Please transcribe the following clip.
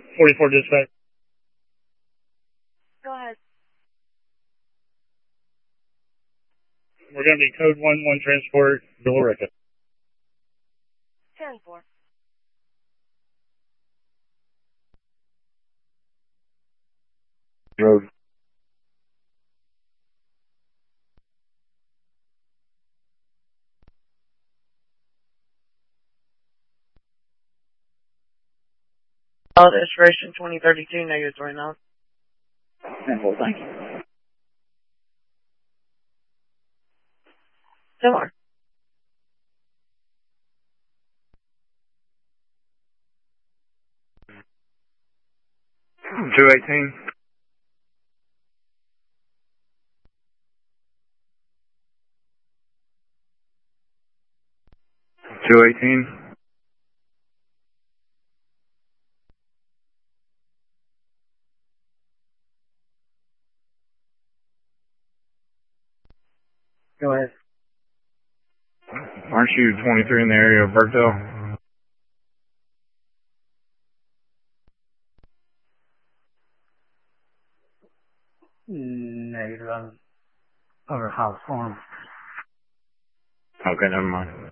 44 dispatch. Go ahead. We're going to be code 11 transport, Billerica. 10-4. Road. Solid expiration 2032, negative 29. 10-4, thank you. Similar. 218. 218. Go ahead. Aren't you 23 in the area of Burkeville? Negative. I'm over House Farm. Okay, never mind.